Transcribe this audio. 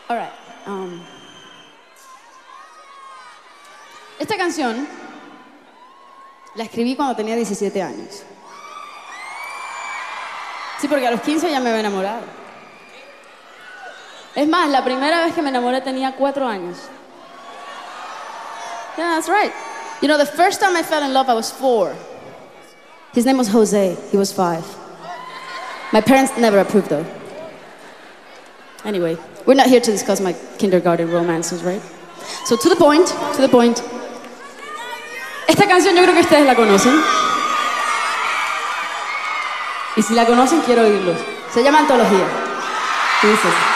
All right. Esta canción la escribí cuando tenía 17 años. Sí, porque a los 15 ya me había enamorado. Es más, la primera vez que me enamoré tenía 4 años. Yeah, that's right. You know, the first time I fell in love, I was 4. His name was Jose. He was 5. My parents never approved, though. Anyway, we're not here to discuss my kindergarten romances, right? So, to the point. Esta canción yo creo que ustedes la conocen. Y si la conocen, quiero oírlos. Se llama Antología. Y dice así.